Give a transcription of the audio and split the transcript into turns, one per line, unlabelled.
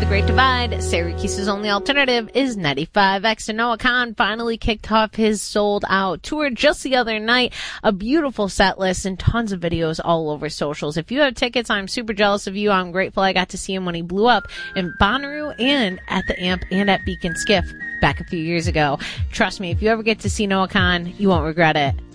The Great Divide, Syracuse's only alternative is 95X. And Noah Kahan finally kicked off his sold-out tour just the other night. A beautiful set list and tons of videos all over socials. If you have tickets, I'm super jealous of you. I'm grateful I got to see him when he blew up in Bonnaroo and at the Amp and at Beacon Skiff back a few years ago. Trust me, if you ever get to see Noah Kahan, you won't regret it.